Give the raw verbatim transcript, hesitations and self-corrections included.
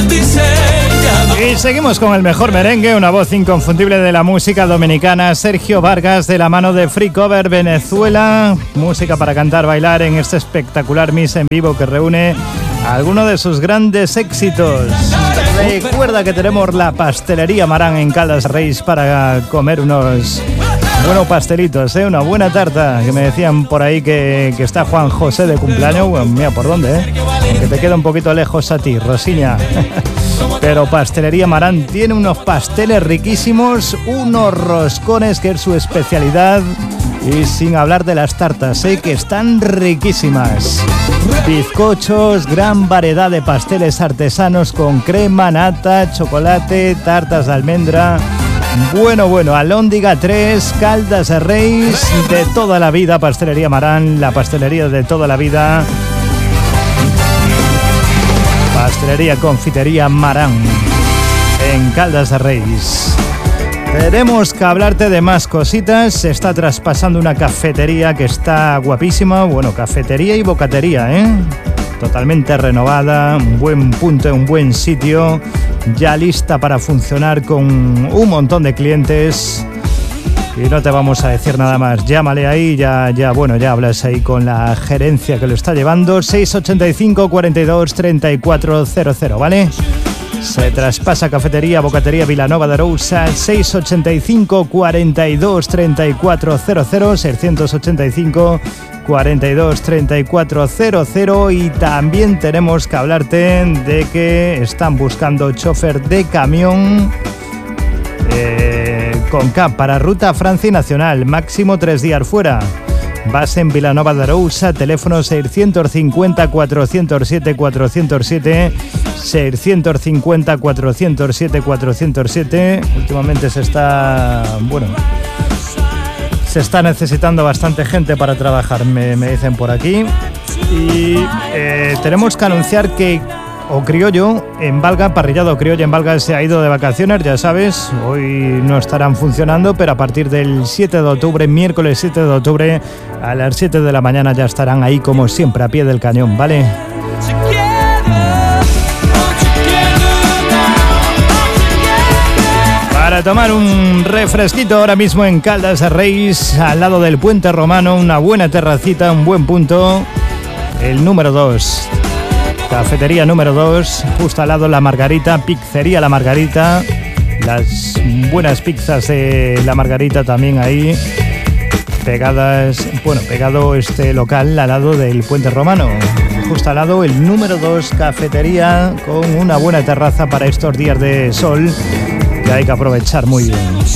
Y seguimos con el mejor merengue, una voz inconfundible de la música dominicana, Sergio Vargas, de la mano de Free Cover Venezuela. Música para cantar, bailar en este espectacular mix en vivo que reúne algunos de sus grandes éxitos. Recuerda que tenemos la pastelería Marán en Caldas Reis para comer unos buenos pastelitos, ¿eh? Una buena tarta, que me decían por ahí que, que está Juan José de cumpleaños. Bueno, mira por dónde, ¿eh? Aunque te queda un poquito lejos a ti, Rosiña. Pero Pastelería Marán tiene unos pasteles riquísimos, unos roscones que es su especialidad, y sin hablar de las tartas, ¿eh? Que están riquísimas. Bizcochos, gran variedad de pasteles artesanos con crema, nata, chocolate, tartas de almendra. Bueno, bueno, Alhóndiga tres, Caldas de Reis, de toda la vida, Pastelería Marán, la pastelería de toda la vida. Pastelería Confitería Marán en Caldas de Reis. Tenemos que hablarte de más cositas. Se está traspasando una cafetería que está guapísima. Bueno, cafetería y bocatería, ¿eh? Totalmente renovada, un buen punto, un buen sitio, ya lista para funcionar con un montón de clientes. Y no te vamos a decir nada más. Llámale ahí, ya, ya, bueno, ya hablas ahí con la gerencia que lo está llevando. seis ochenta y cinco, cuarenta y dos, treinta y cuatro cero cero, ¿vale? Se traspasa cafetería, bocatería Vilanova de Arousa. seis ochenta y cinco, cuarenta y dos, treinta y cuatro cero cero, seiscientos ochenta y cinco, cuarenta y dos, treinta y cuatro cero cero. Y también tenemos que hablarte de que están buscando chofer de camión eh, con C A P para ruta Francia y Nacional, máximo tres días fuera. Base en Vilanova de Arousa, teléfono seiscientos cincuenta, cuatrocientos siete, cuatrocientos siete, seiscientos cincuenta, cuatrocientos siete, cuatrocientos siete. Últimamente se está, bueno, se está necesitando bastante gente para trabajar, me, me dicen por aquí. Y eh, tenemos que anunciar que O Criollo en Valga, Parrillado Criollo en Valga, se ha ido de vacaciones, ya sabes. Hoy no estarán funcionando, pero a partir del siete de octubre, miércoles siete de octubre, a las siete de la mañana ya estarán ahí como siempre, a pie del cañón, ¿vale? Para tomar un refresquito ahora mismo en Caldas de Reis, al lado del Puente Romano, una buena terracita, un buen punto, el número dos. Cafetería número dos, justo al lado La Margarita, Pizzería La Margarita, las buenas pizzas de La Margarita también ahí, pegadas, bueno, pegado este local al lado del Puente Romano, justo al lado el número dos, cafetería con una buena terraza para estos días de sol que hay que aprovechar muy bien.